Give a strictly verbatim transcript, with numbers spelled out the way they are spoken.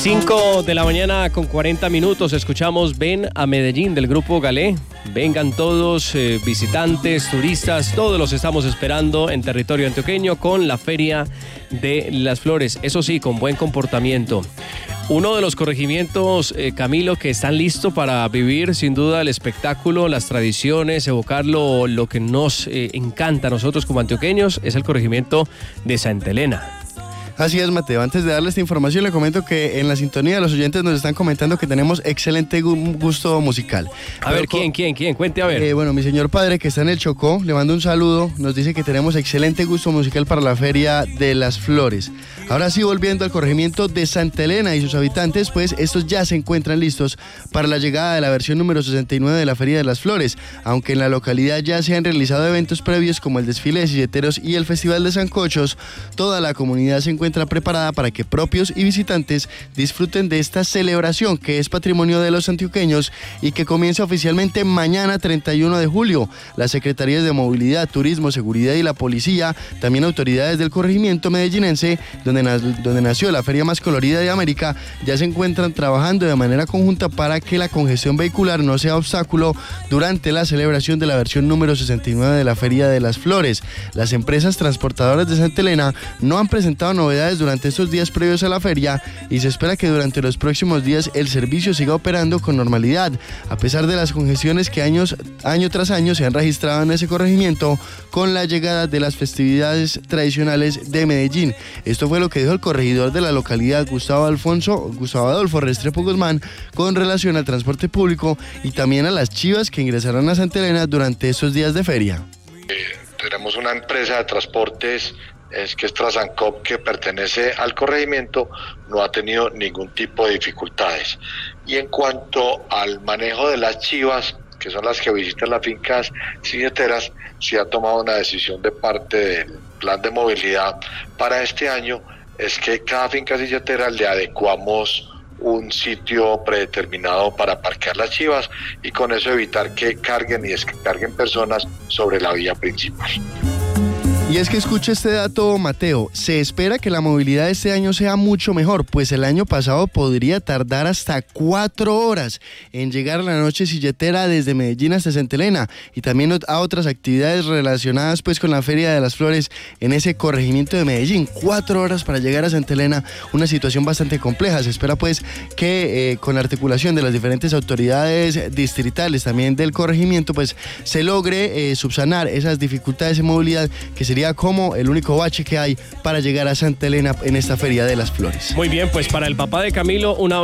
cinco de la mañana con cuarenta minutos, escuchamos Ven a Medellín del grupo Galé. Vengan todos, eh, visitantes, turistas, todos los estamos esperando en territorio antioqueño con la Feria de las Flores, eso sí, con buen comportamiento. Uno de los corregimientos, eh, Camilo, que están listos para vivir sin duda el espectáculo, las tradiciones, evocar lo, lo que nos eh, encanta a nosotros como antioqueños, es el corregimiento de Santa Elena. Así es, Mateo. Antes de darle esta información, le comento que en la sintonía los oyentes nos están comentando que tenemos excelente gusto musical. A ver, ¿quién, quién, quién? Cuente a ver. Eh, bueno, mi señor padre, que está en el Chocó, le mando un saludo. Nos dice que tenemos excelente gusto musical para la Feria de las Flores. Ahora sí, volviendo al corregimiento de Santa Elena y sus habitantes, pues estos ya se encuentran listos para la llegada de la versión número sesenta y nueve de la Feria de las Flores. Aunque en la localidad ya se han realizado eventos previos como el desfile de silleteros y el Festival de Sancochos, toda la comunidad se encuentra encuentra preparada para que propios y visitantes disfruten de esta celebración que es patrimonio de los antioqueños y que comienza oficialmente mañana treinta y uno de julio. Las secretarías de Movilidad, Turismo, Seguridad y la Policía, también autoridades del corregimiento medellinense, donde, na- donde nació la feria más colorida de América, ya se encuentran trabajando de manera conjunta para que la congestión vehicular no sea obstáculo durante la celebración de la versión número sesenta y nueve de la Feria de las Flores. Las empresas transportadoras de Santa Elena no han presentado novedades durante estos días previos a la feria y se espera que durante los próximos días el servicio siga operando con normalidad, a pesar de las congestiones que años, año tras año se han registrado en ese corregimiento con la llegada de las festividades tradicionales de Medellín. Esto fue lo que dijo el corregidor de la localidad, Gustavo Alfonso, Gustavo Adolfo Restrepo Guzmán, con relación al transporte público y también a las chivas que ingresarán a Santa Elena durante estos días de feria. Eh, tenemos una empresa de transportes es que es Trasancop, que pertenece al corregimiento, no ha tenido ningún tipo de dificultades. Y en cuanto al manejo de las chivas, que son las que visitan las fincas silleteras, sí ha tomado una decisión de parte del plan de movilidad para este año, es que cada finca silletera le adecuamos un sitio predeterminado para parquear las chivas y con eso evitar que carguen y descarguen personas sobre la vía principal. Y es que escucha este dato, Mateo, se espera que la movilidad este año sea mucho mejor, pues el año pasado podría tardar hasta cuatro horas en llegar a la noche silletera desde Medellín hasta Santa Elena y también a otras actividades relacionadas pues con la Feria de las Flores en ese corregimiento de Medellín. Cuatro horas para llegar a Santa Elena, una situación bastante compleja. Se espera pues que eh, con la articulación de las diferentes autoridades distritales también del corregimiento pues se logre eh, subsanar esas dificultades en movilidad que se sería como el único bache que hay para llegar a Santa Elena en esta Feria de las Flores. Muy bien, pues para el papá de Camilo, una